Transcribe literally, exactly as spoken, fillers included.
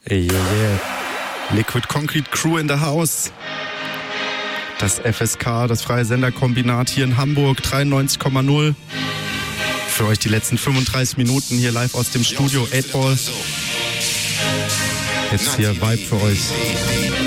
Yeah, yeah. Liquid Concrete Crew in the house. Das F S K, das Freie Senderkombinat hier in Hamburg, dreiundneunzig Komma null. Für euch die letzten fünfunddreißig Minuten hier live aus dem Studio acht Ball. Jetzt hier Vibe für euch.